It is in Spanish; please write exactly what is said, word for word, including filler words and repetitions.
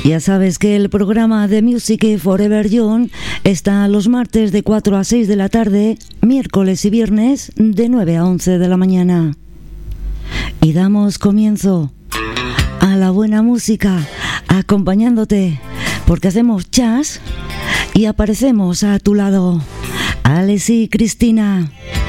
Ya sabes que el programa de Music Forever Young está los martes de cuatro a seis de la tarde, miércoles y viernes de nueve a once de la mañana. Y damos comienzo a la buena música, acompañándote, porque hacemos jazz y aparecemos a tu lado. Alex y Cristina.